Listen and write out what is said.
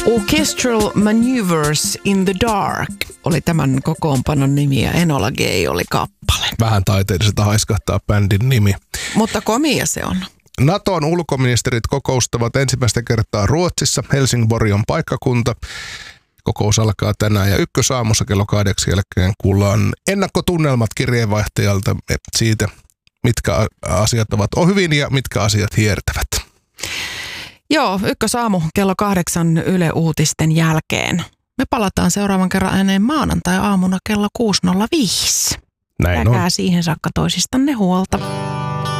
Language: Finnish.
Orchestral Maneuvers in the Dark oli tämän kokoonpanon nimi ja Enola Gay oli kappale. Vähän taiteelliselta haiskahtaa bändin nimi. Mutta komia se on. Naton ulkoministerit kokoustavat ensimmäistä kertaa Ruotsissa. Helsingborg on paikkakunta. Kokous alkaa tänään ja Ykkösaamussa kello 8 jälkeen kuullaan ennakkotunnelmat kirjeenvaihtajalta siitä, mitkä asiat ovat hyvin ja mitkä asiat hiertävät. Joo, Ykkösaamu kello 8 Yle Uutisten jälkeen. Me palataan seuraavan kerran ääneen maanantai-aamuna kello 6.05. Näin on. Pitäkää siihen saakka toisistanne huolta.